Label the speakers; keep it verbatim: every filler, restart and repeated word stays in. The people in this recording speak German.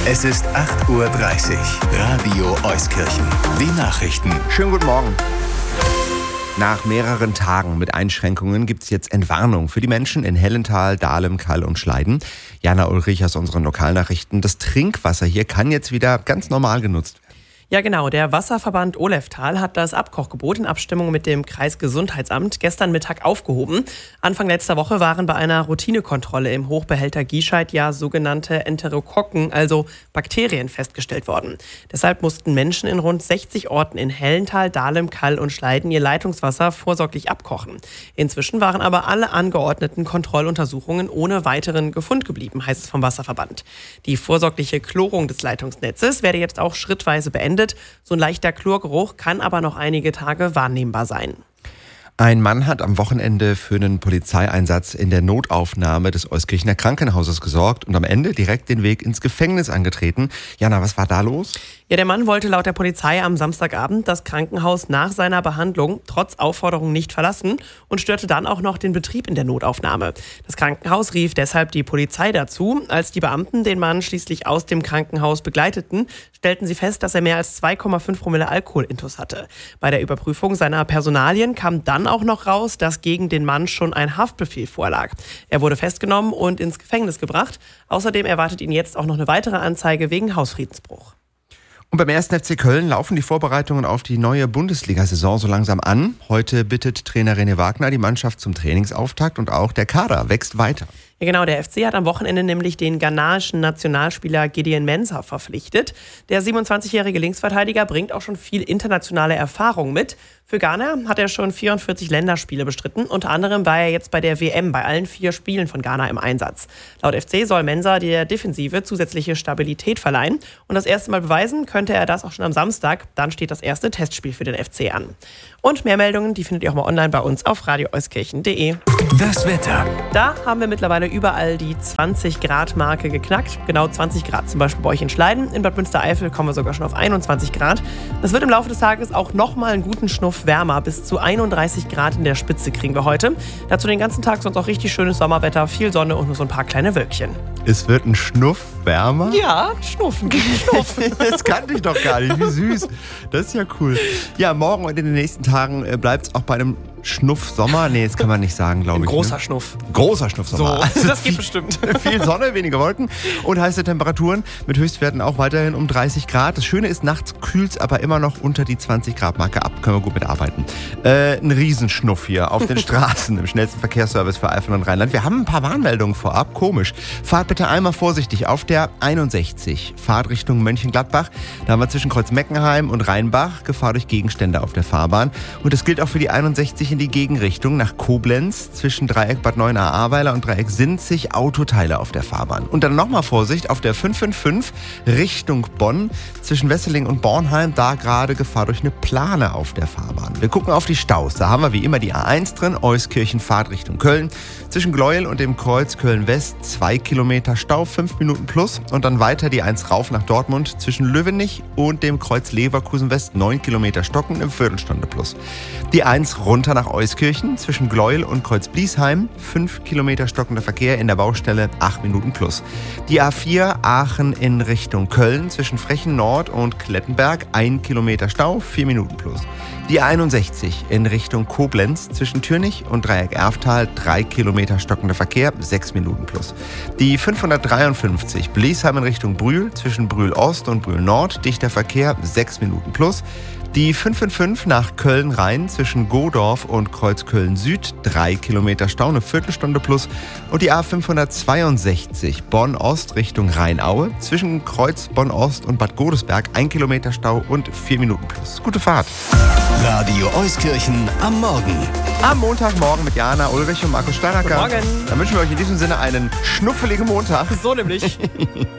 Speaker 1: Es ist acht Uhr dreißig. Radio Euskirchen. Die Nachrichten.
Speaker 2: Schönen guten Morgen. Nach mehreren Tagen mit Einschränkungen gibt es jetzt Entwarnung für die Menschen in Hellental, Dahlem, Kall und Schleiden. Jana Ulrich aus unseren Lokalnachrichten. Das Trinkwasser hier kann jetzt wieder ganz normal genutzt werden.
Speaker 3: Ja genau, der Wasserverband Oleftal hat das Abkochgebot in Abstimmung mit dem Kreisgesundheitsamt gestern Mittag aufgehoben. Anfang letzter Woche waren bei einer Routinekontrolle im Hochbehälter Giescheid ja sogenannte Enterokokken, also Bakterien, festgestellt worden. Deshalb mussten Menschen in rund sechzig Orten in Hellental, Dahlem, Kall und Schleiden ihr Leitungswasser vorsorglich abkochen. Inzwischen waren aber alle angeordneten Kontrolluntersuchungen ohne weiteren Gefund geblieben, heißt es vom Wasserverband. Die vorsorgliche Chlorung des Leitungsnetzes werde jetzt auch schrittweise beendet. So ein leichter Chlorgeruch kann aber noch einige Tage wahrnehmbar sein.
Speaker 2: Ein Mann hat am Wochenende für einen Polizeieinsatz in der Notaufnahme des Euskirchener Krankenhauses gesorgt und am Ende direkt den Weg ins Gefängnis angetreten. Jana, was war da los?
Speaker 3: Ja, der Mann wollte laut der Polizei am Samstagabend das Krankenhaus nach seiner Behandlung trotz Aufforderung nicht verlassen und störte dann auch noch den Betrieb in der Notaufnahme. Das Krankenhaus rief deshalb die Polizei dazu. Als die Beamten den Mann schließlich aus dem Krankenhaus begleiteten, stellten sie fest, dass er mehr als zwei Komma fünf Promille Alkoholintus hatte. Bei der Überprüfung seiner Personalien kam dann auch noch raus, dass gegen den Mann schon ein Haftbefehl vorlag. Er wurde festgenommen und ins Gefängnis gebracht. Außerdem erwartet ihn jetzt auch noch eine weitere Anzeige wegen Hausfriedensbruch.
Speaker 2: Und beim ersten F C Köln laufen die Vorbereitungen auf die neue Bundesliga-Saison so langsam an. Heute bittet Trainer René Wagner die Mannschaft zum Trainingsauftakt und auch der Kader wächst weiter.
Speaker 3: Ja genau, der F C hat am Wochenende nämlich den ghanaischen Nationalspieler Gideon Mensah verpflichtet. Der siebenundzwanzigjährige Linksverteidiger bringt auch schon viel internationale Erfahrung mit. Für Ghana hat er schon vierundvierzig Länderspiele bestritten. Unter anderem war er jetzt bei der W M bei allen vier Spielen von Ghana im Einsatz. Laut F C soll Mensah der Defensive zusätzliche Stabilität verleihen. Und das erste Mal beweisen könnte er das auch schon am Samstag. Dann steht das erste Testspiel für den F C an. Und mehr Meldungen, die findet ihr auch mal online bei uns auf radio euskirchen punkt de.
Speaker 1: Das Wetter.
Speaker 3: Da haben wir mittlerweile überall die zwanzig Grad Marke geknackt. Genau zwanzig Grad zum Beispiel bei euch in Schleiden. In Bad Münstereifel kommen wir sogar schon auf einundzwanzig Grad. Das wird im Laufe des Tages auch nochmal einen guten Schnuff wärmer. Bis zu einunddreißig Grad in der Spitze kriegen wir heute. Dazu den ganzen Tag sonst auch richtig schönes Sommerwetter, viel Sonne und nur so ein paar kleine Wölkchen.
Speaker 2: Es wird ein Schnuff wärmer?
Speaker 3: Ja, Schnuffen, Schnuff.
Speaker 2: Das kannte ich doch gar nicht, wie süß. Das ist ja cool. Ja, morgen und in den nächsten Tagen bleibt es auch bei einem Schnuff Sommer. Nee, das kann man nicht sagen, glaube ich.
Speaker 3: Ein großer
Speaker 2: ne?
Speaker 3: Schnuff.
Speaker 2: Großer Schnuff Sommer.
Speaker 3: So,
Speaker 2: also
Speaker 3: das geht
Speaker 2: viel,
Speaker 3: bestimmt.
Speaker 2: Viel Sonne, wenige Wolken und heiße Temperaturen mit Höchstwerten auch weiterhin um dreißig Grad. Das Schöne ist, nachts kühlt es aber immer noch unter die zwanzig Grad Marke ab. Können wir gut mitarbeiten. Äh, ein Riesenschnuff hier auf den Straßen im schnellsten Verkehrsservice für Eifel und Rheinland. Wir haben ein paar Warnmeldungen vorab. Komisch. Fahrt bitte einmal vorsichtig auf der einundsechzig. Fahrt Richtung Mönchengladbach. Da haben wir zwischen Kreuzmeckenheim und Rheinbach Gefahr durch Gegenstände auf der Fahrbahn. Und das gilt auch für die einundsechzig in die Gegenrichtung nach Koblenz zwischen Dreieck Bad Neuenahr-Ahrweiler und Dreieck Sinzig Autoteile auf der Fahrbahn. Und dann nochmal Vorsicht auf der fünf fünf fünf Richtung Bonn zwischen Wesseling und Bornheim. Da gerade Gefahr durch eine Plane auf der Fahrbahn. Wir gucken auf die Staus. Da haben wir wie immer die A eins drin. Euskirchen Fahrt Richtung Köln. Zwischen Gleuel und dem Kreuz Köln-West zwei Kilometer Stau, fünf Minuten plus. Und dann weiter die eins rauf nach Dortmund zwischen Löwenich und dem Kreuz Leverkusen-West neun Kilometer Stocken, eine Viertelstunde plus. Die eins runter nach Euskirchen zwischen Gleuel und Kreuz Bliesheim, fünf Kilometer stockender Verkehr in der Baustelle, acht Minuten plus. Die A vier Aachen in Richtung Köln zwischen Frechen Nord und Klettenberg, ein Kilometer Stau, vier Minuten plus. Die A einundsechzig in Richtung Koblenz zwischen Türnich und Dreieck Erftal, drei Kilometer stockender Verkehr, sechs Minuten plus. Die fünfhundertdreiundfünfzig Bliesheim in Richtung Brühl zwischen Brühl Ost und Brühl Nord, dichter Verkehr, sechs Minuten plus. Die fünf fünf fünf nach Köln-Rhein zwischen Godorf und Kreuz Köln-Süd, drei Kilometer Stau, eine Viertelstunde plus. Und die A fünfhundertzweiundsechzig Bonn-Ost Richtung Rheinaue zwischen Kreuz Bonn-Ost und Bad Godesberg, ein Kilometer Stau und vier Minuten plus. Gute Fahrt.
Speaker 1: Radio Euskirchen am Morgen.
Speaker 2: Am Montagmorgen mit Jana Ulrich und Markus Steinacker.
Speaker 3: Guten Morgen.
Speaker 2: Dann wünschen wir euch in diesem Sinne einen schnuffeligen Montag.
Speaker 3: So nämlich.